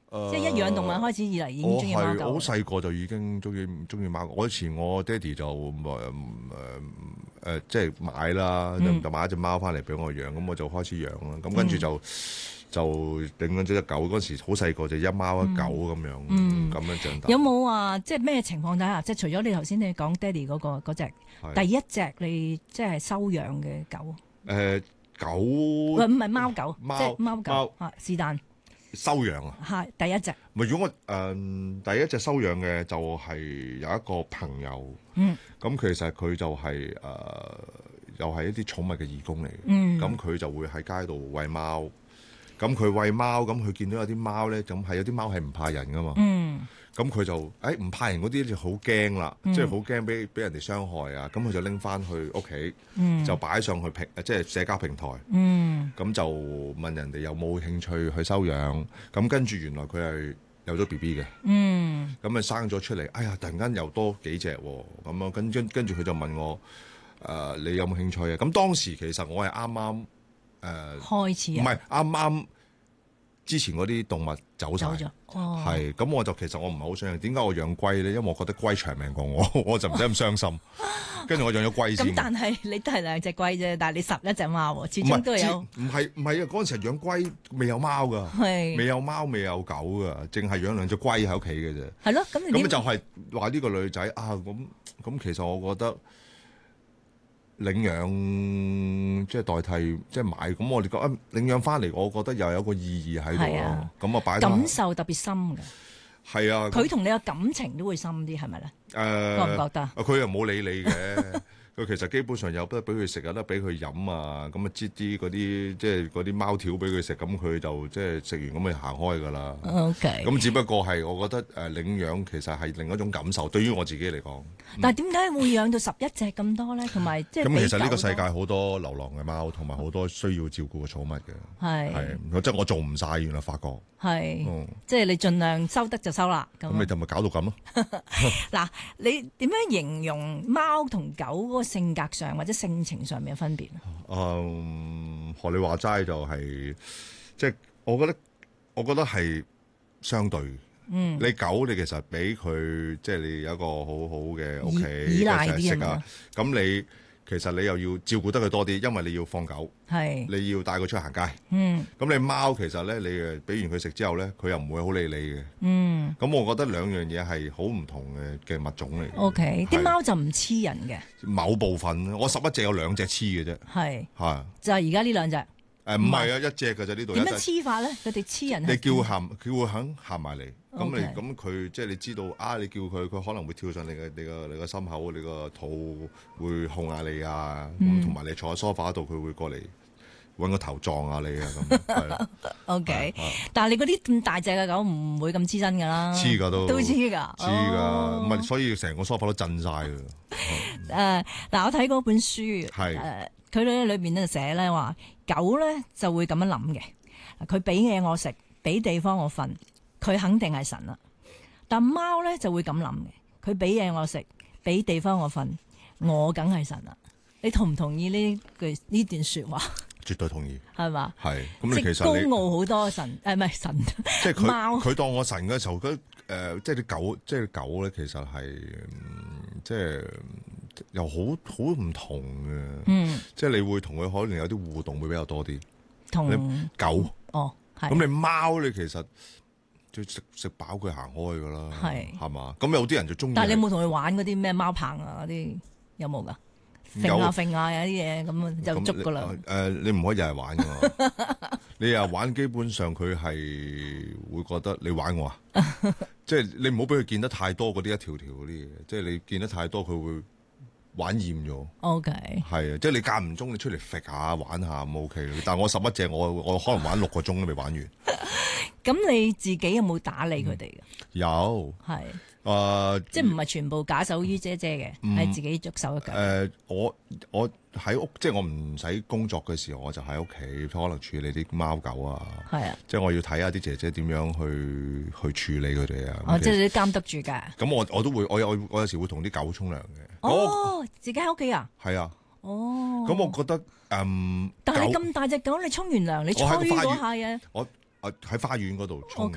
即係一養動物開始以嚟已經中意貓狗。 我好細個就已經中意貓狗。我以前我爹哋就即係買啦，就買一隻貓翻嚟俾我養，咁我就開始養啦。咁跟住就領咗隻狗，嗰時好細個就一貓一狗咁樣，咁樣長大。 有冇話即係咩情況底下？即係除咗你頭先你講爹哋嗰隻第一隻你即係收養嘅狗？ 狗唔係貓狗，即係貓狗是但收養啊？ 係第一隻。 咪如果我第一隻收養嘅就係有一個朋友，咁其實佢就係又係一啲寵物嘅義工嚟嘅，咁佢就會喺街度餵貓，咁佢餵貓，咁佢見到有啲貓咧，咁係有啲貓係唔怕人噶嘛，咁佢就唔怕人嗰啲就好驚啦，即係好驚俾人哋傷害啊，咁佢就拎翻去屋企，就擺上去即係社交平台，咁就問人哋有冇興趣去收養，咁跟住原來佢係有咗 BB 嘅，咁咪生咗出嚟，哎呀突然間又多幾隻喎，咁樣跟住佢就問我你有冇興趣啊？咁當時其實我係啱啱開始唔係啱啱之前嗰啲動物走晒，係咁我就其實我唔係好想養。點解我養龜咧？因為我覺得龜長命過我，我就唔使咁傷心。跟住我養咗龜先。 咁但係你都係兩隻龜啫，但係你11隻貓喎，始終都有。唔係啊！嗰陣時養龜未有貓噶，未有貓未有狗噶，淨係養兩隻龜喺屋企嘅啫。 係咯，咁就係話呢個女仔啊咁其實我覺得。領養即係代替即係買，咁我哋覺得領養翻嚟，我覺得又有一個意義喺度咯。咁啊擺感受特別深嘅。 係啊，佢同你嘅感情都會深啲，係咪咧？覺唔覺得？ 佢又冇理你嘅。佢其實基本上有得俾佢食，有得俾佢飲啊，咁啊擠啲嗰啲即係嗰啲貓條俾佢食，咁佢就即係食完咁咪行開㗎啦。 OK。 咁只不過係我覺得領養其實係另一種感受，對於我自己嚟講。 但係點解會養到11隻咁多咧？同埋即係咁其實呢個世界好多流浪嘅貓，同埋好多需要照顧嘅寵物嘅。係即係我做唔晒，原來發覺。 係。即係你盡量收得就收啦。 咁你就咪搞到咁咯？ 嗱，你點樣形容貓同狗嗰個性格上或者性情上面嘅分別？ 學你話齋就係，即係我覺得係相對。你狗你其實俾佢即係你有一個好好嘅屋企， 依賴啲食啊，咁你其實你又要照顧得佢多啲，因為你要放狗，你要帶佢出去行街。咁你貓其實咧，你俾完佢食之後咧，佢又唔會好理你嘅。咁我覺得兩樣嘢係好唔同嘅物種嚟嘅。 OK，啲貓就唔黐人嘅。 某部分，我11隻有2隻黐嘅啫。係就係而家呢2隻。 唔係啊，一隻嘅啫呢度。 點樣黐法咧？佢哋黐人。 你叫佢肯行埋嚟，咁佢即係你知道啊！你叫佢可能會跳上你個心口，你個肚會控下你啊，同埋你坐喺梳化度，佢會過嚟揾個頭撞下你啊咁。係 OK，但係你嗰啲咁大隻嘅狗唔會咁黐身㗎啦。 黐㗎都黐㗎， 黐㗎，唔係所以成個梳化都震晒㗎。 嗱，我睇嗰本書佢裏邊咧寫咧話，狗咧就會咁樣諗嘅，佢俾嘢我食，俾地方我瞓，佢肯定係神啦。但貓咧就會咁諗嘅，佢俾嘢我食，俾地方我瞓，我梗係神啦。你同唔同意呢段說話？ 絕對同意， 係嘛？ 係咁，你其實高傲好多神，唔係神， 即係貓。 佢當我神嘅時候，即係啲狗咧，其實係即係又好唔同嘅。即係你會同佢可能有啲互動會比較多啲。同狗咁你貓你其實就食飽佢行開噶啦，係嘛？咁有啲人就中意。 但係你有冇同佢玩嗰啲咩貓棒啊？嗰啲有冇噶？揈下揈下有啲嘢咁就捉噶啦。 你唔可以日日玩噶，你日日玩基本上佢係會覺得你玩我啊，即係你唔好俾佢見得太多嗰啲一條條嗰啲嘢，即係你見得太多佢會玩厭咗。OK，係啊，即係你間唔中你出嚟揈下玩下咁 OK，但係我11隻我可能玩6個鐘都未玩完。咁你自己有冇打理佢哋嘅？ 有，係。 即係唔係全部假手於姐姐嘅，係自己捉手一腳。 我喺屋，即係我唔使工作嘅時候，我就喺屋企可能處理啲貓狗啊。係啊，即係我要睇下啲姐姐點樣去處理佢哋啊。 即係你監督住㗎。咁我都會，我有時會同啲狗沖涼嘅。自己喺屋企啊？ 係啊。咁我覺得但係你咁大隻狗，你沖完涼，你吹嗰下嘢。 喺花園嗰度沖嘅，